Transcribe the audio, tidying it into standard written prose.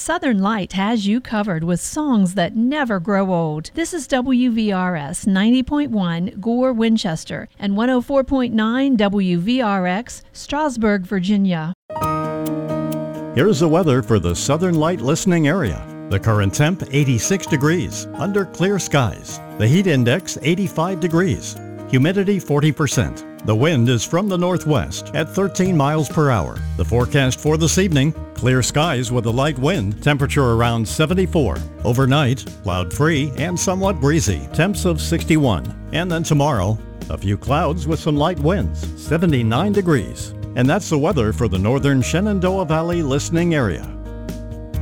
Southern Light has you covered with songs that never grow old. This is WVRS 90.1 Gore, Winchester, and 104.9 WVRX, Strasburg, Virginia. Here's the weather for the Southern Light listening area. The current temp 86 degrees, under clear skies. The heat index 85 degrees. Humidity 40%. The wind is from the northwest at 13 miles per hour. The forecast for this evening, clear skies with a light wind, temperature around 74. Overnight, cloud-free and somewhat breezy, temps of 61. And then tomorrow, a few clouds with some light winds, 79 degrees. And that's the weather for the northern Shenandoah Valley listening area.